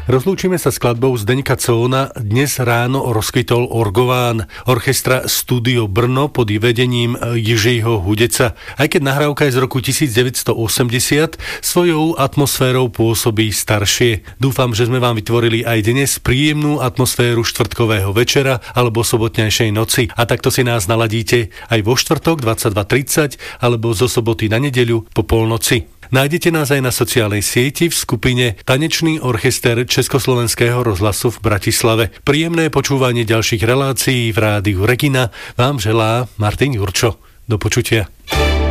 Rozlúčime sa skladbou Zdeňka Cohona. Dnes ráno rozkvitol orgován orchestra Studio Brno pod vedením Jiřího Hudeca. Aj keď nahrávka je z roku 1980, svojou atmosférou pôsobí staršie. Dúfam, že sme vám vytvorili aj dnes príjemnú atmosféru štvrtkového večera alebo sobotnejšej noci. A takto si nás naladíte aj vo štvrtok 22:30 alebo zo soboty na nedeľu po polnoci. Nájdete nás aj na sociálnej sieti v skupine Tanečný orchester Československého rozhlasu v Bratislave. Príjemné počúvanie ďalších relácií v rádiu Regina vám želá Martin Jurčo. Do počutia.